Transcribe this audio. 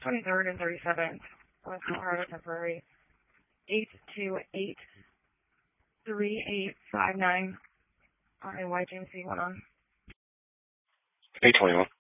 23rd and 37th, West Colorado temporary, 828-3859 on a YGMC 1 on. 821.